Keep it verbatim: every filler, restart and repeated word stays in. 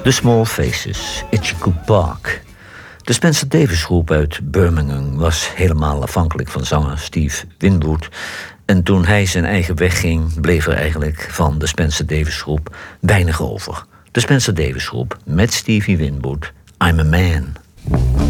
The Small Faces, Itchycoo Park. De Spencer Davis Groep uit Birmingham was helemaal afhankelijk van zanger Steve Winwood. En toen hij zijn eigen weg ging, bleef er eigenlijk van de Spencer Davis Groep weinig over. De Spencer Davis Groep met Stevie Winwood, I'm a Man.